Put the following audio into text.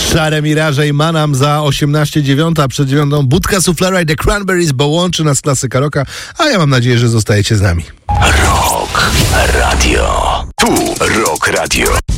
Szare Miraże i Manam za 18:09, przed 9 Budka Suflera i The Cranberries, bo łączy nas klasyka rocka, a ja mam nadzieję, że zostajecie z nami. Rock Radio. Tu Rock Radio.